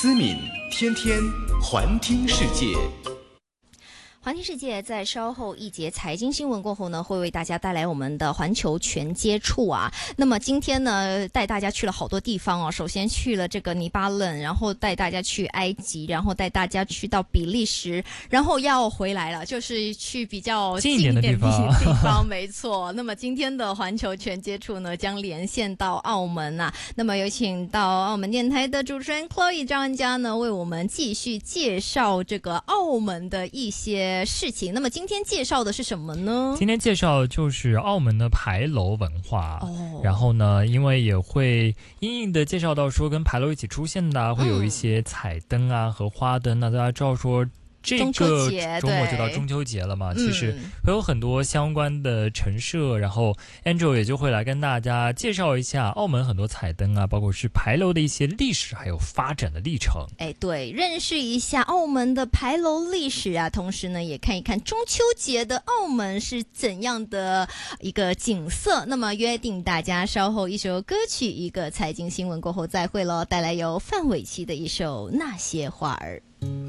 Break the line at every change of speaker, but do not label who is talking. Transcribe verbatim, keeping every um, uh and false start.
思敏天天环听世界。
环听世界在稍后一节财经新闻过后呢，会为大家带来我们的环球全接触啊。那么今天呢，带大家去了好多地方哦。首先去了这个黎巴嫩，然后带大家去埃及，然后带大家去到比利时，然后要回来了，就是去比较近一点的地方。地方没错。那么今天的环球全接触呢，将连线到澳门啊。那么有请到澳门电台的主持人 Chloe 张恩佳呢，为我们继续介绍这个澳门的一些事情。那么今天介绍的是什么呢？
今天介绍就是澳门的牌楼文化。
哦，
然后呢，因为也会隐隐的介绍到说跟牌楼一起出现的、啊、会有一些彩灯啊、嗯、和花灯。那大家知道说这个周末就到中秋节了嘛，其实会有很多相关的陈设，然后 Angel 也就会来跟大家介绍一下澳门很多彩灯啊，包括是牌楼的一些历史还有发展的历程。
哎，对，认识一下澳门的牌楼历史啊，同时呢也看一看中秋节的澳门是怎样的一个景色。那么约定大家稍后一首歌曲一个财经新闻过后再会咯，带来由范玮琪的一首《那些花儿》。